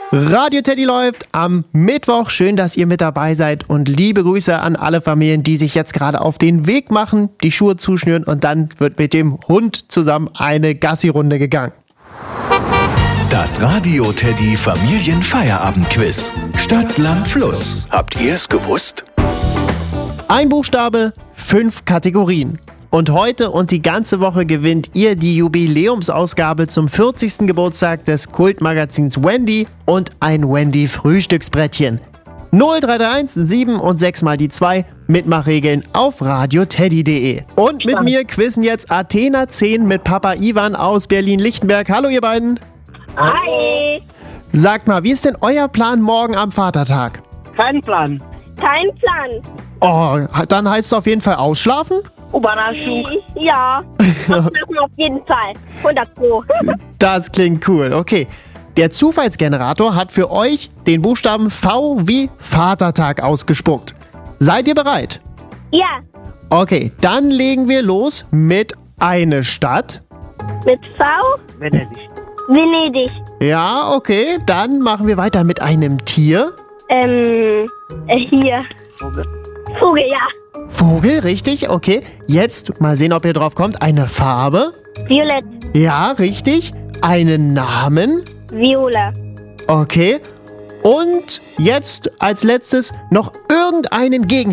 Radio Teddy läuft am Mittwoch. Schön, dass ihr mit dabei seid und liebe Grüße an alle Familien, die sich jetzt gerade auf den Weg machen, die Schuhe zuschnüren und dann wird mit dem Hund zusammen eine Gassi-Runde gegangen. Das Radio Teddy Familienfeierabendquiz. Stadt, Land, Fluss. Habt ihr es gewusst? Ein Buchstabe, 5 Kategorien. Und heute und die ganze Woche gewinnt ihr die Jubiläumsausgabe zum 40. Geburtstag des Kultmagazins Wendy und ein Wendy-Frühstücksbrettchen. 0331 7 und 6 mal die 2 Mitmachregeln auf radioteddy.de. Und mit mir quizzen jetzt Athena 10 mit Papa Ivan aus Berlin-Lichtenberg. Hallo ihr beiden. Hi. Sagt mal, wie ist denn euer Plan morgen am Vatertag? Kein Plan. Kein Plan. Oh, dann heißt es auf jeden Fall ausschlafen? Überraschung. Ja, das machen wir auf jeden Fall. 100 Pro. Das klingt cool. Okay. Der Zufallsgenerator hat für euch den Buchstaben V wie Vatertag ausgespuckt. Seid ihr bereit? Ja, Okay, dann legen wir los mit eine Stadt. mit V, Venedig. Venedig. Ja, okay. Dann machen wir weiter mit einem Tier. Hier. Vogel. Vogel, ja. Vogel, richtig? Okay. Jetzt mal sehen, ob ihr drauf kommt. Eine Farbe. Violett. Ja, richtig. Einen Namen. Viola. Okay. Und jetzt als letztes noch irgendeinen Gegenstand.